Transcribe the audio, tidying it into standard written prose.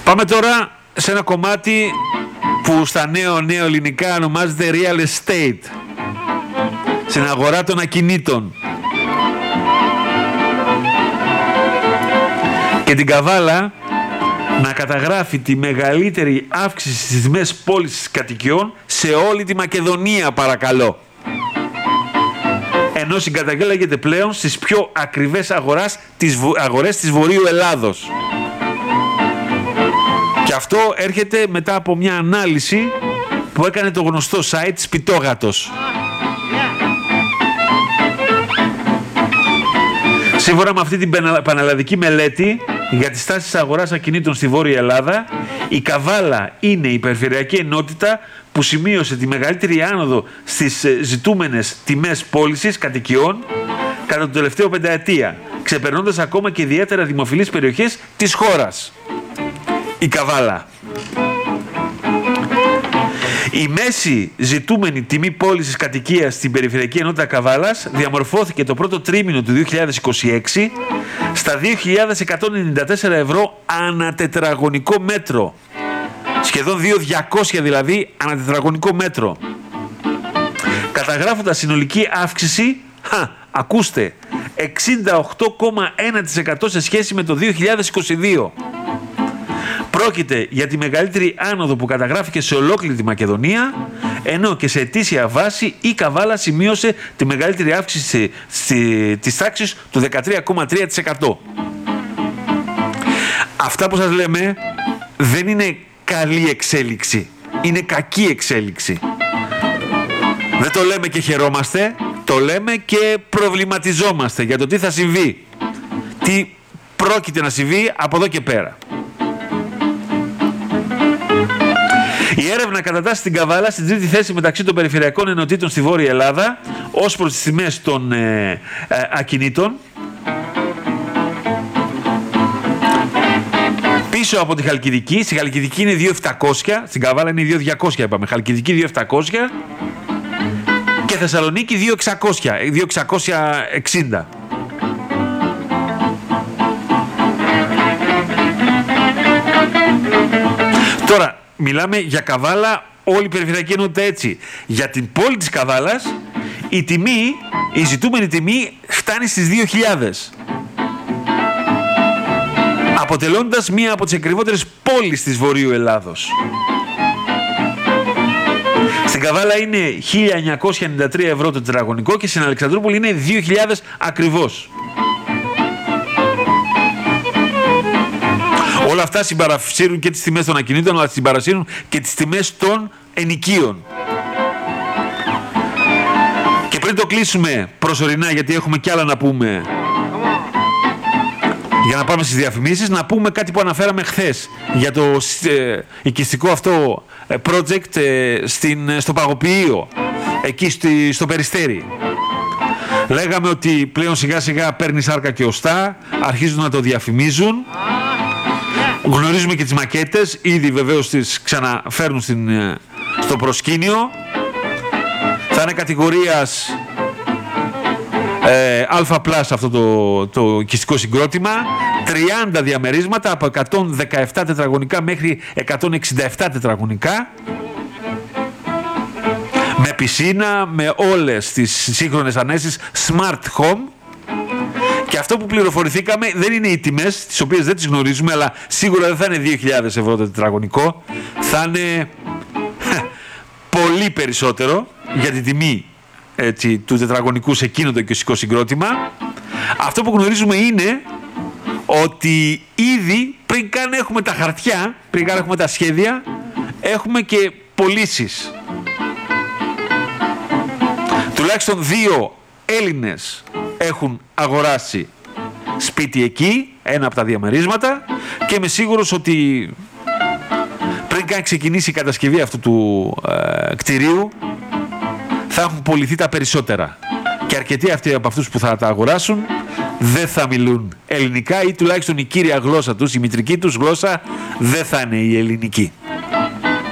Πάμε τώρα σε ένα κομμάτι που στα νέο ελληνικά ονομάζεται real estate, στην αγορά των ακινήτων. Και την Καβάλα να καταγράφει τη μεγαλύτερη αύξηση στις τιμές πώλησης κατοικιών σε όλη τη Μακεδονία, παρακαλώ. Ενώ συγκαταγγέλλεται πλέον στις πιο ακριβές αγορές της Βορείου Ελλάδος. Και αυτό έρχεται μετά από μια ανάλυση που έκανε το γνωστό site Σπιτόγατος. Σύμφωνα με αυτή την πανελλαδική μελέτη για τις τάσεις αγοράς ακινήτων στη Βόρεια Ελλάδα, η Καβάλα είναι η περιφερειακή ενότητα που σημείωσε τη μεγαλύτερη άνοδο στις ζητούμενες τιμές πώλησης κατοικιών κατά το τελευταίο πενταετία, ξεπερνώντας ακόμα και ιδιαίτερα δημοφιλείς περιοχές της χώρας. Η Καβάλα. Η μέση ζητούμενη τιμή πώλησης κατοικίας στην περιφερειακή ενότητα Καβάλας διαμορφώθηκε το πρώτο τρίμηνο του 2026 στα 2.194 ευρώ ανά τετραγωνικό μέτρο. Σχεδόν 2.200 δηλαδή ανά τετραγωνικό μέτρο. Καταγράφοντας συνολική αύξηση, ακούστε, 68,1% σε σχέση με το 2022. Πρόκειται για τη μεγαλύτερη άνοδο που καταγράφηκε σε ολόκληρη τη Μακεδονία, ενώ και σε ετήσια βάση η Καβάλα σημείωσε τη μεγαλύτερη αύξηση της τάξης του 13,3%. Αυτά που σας λέμε δεν είναι καλή εξέλιξη, είναι κακή εξέλιξη. Δεν το λέμε και χαιρόμαστε, το λέμε και προβληματιζόμαστε για το τι θα συμβεί, τι πρόκειται να συμβεί από εδώ και πέρα. Η έρευνα κατατάσσει την Καβάλα στην τρίτη θέση μεταξύ των περιφερειακών ενωτήτων στη Βόρεια Ελλάδα ως προς τις τιμές των ακινήτων. Πίσω από τη Χαλκιδική, στη Χαλκιδική είναι 2.700, στην Καβάλα είναι 2.200 είπαμε, Χαλκιδική 2.700 και Θεσσαλονίκη 2.660. Τώρα, μιλάμε για Καβάλα, όλη η περιφερειακή ενότητα έτσι. Για την πόλη της Καβάλας, η ζητούμενη τιμή φτάνει στις 2.000. Αποτελώντας μία από τις ακριβότερες πόλεις της Βορείου Ελλάδος. Στην Καβάλα είναι 1.993 ευρώ το τετραγωνικό και στην Αλεξανδρούπολη είναι 2.000 ακριβώς. Όλα αυτά συμπαρασύρουν και τις τιμές των ακινήτων, αλλά συμπαρασύρουν και τις τιμές των ενοικίων. Και πριν το κλείσουμε προσωρινά, γιατί έχουμε κι άλλα να πούμε, για να πάμε στις διαφημίσεις, να πούμε κάτι που αναφέραμε χθες για το οικιστικό αυτό project στο Παγοποιείο, εκεί στο Περιστέρι. Λέγαμε ότι πλέον σιγά σιγά παίρνει σάρκα και οστά, αρχίζουν να το διαφημίζουν. Γνωρίζουμε και τις μακέτες, ήδη βεβαίως τις ξαναφέρνουν στο προσκήνιο. Θα είναι κατηγορίας Α+ αυτό το οικιστικό συγκρότημα. 30 διαμερίσματα από 117 τετραγωνικά μέχρι 167 τετραγωνικά. Με πισίνα, με όλες τις σύγχρονες ανέσεις Smart Home. Και αυτό που πληροφορηθήκαμε δεν είναι οι τιμές, τις οποίες δεν τις γνωρίζουμε, αλλά σίγουρα δεν θα είναι 2.000 ευρώ το τετραγωνικό. Θα είναι πολύ περισσότερο για την τιμή του τετραγωνικού σε εκείνο το οικιστικό συγκρότημα. Αυτό που γνωρίζουμε είναι ότι ήδη πριν καν έχουμε τα χαρτιά, πριν καν έχουμε τα σχέδια, έχουμε και πωλήσεις. Τουλάχιστον 2 Έλληνες έχουν αγοράσει σπίτι εκεί, ένα από τα διαμερίσματα, και είμαι σίγουρος ότι πριν καν ξεκινήσει η κατασκευή αυτού του κτηρίου θα έχουν πωληθεί τα περισσότερα. Και αρκετοί αυτοί από αυτούς που θα τα αγοράσουν δεν θα μιλούν ελληνικά, ή τουλάχιστον η κύρια γλώσσα τους, η μητρική τους γλώσσα δεν θα είναι η ελληνική.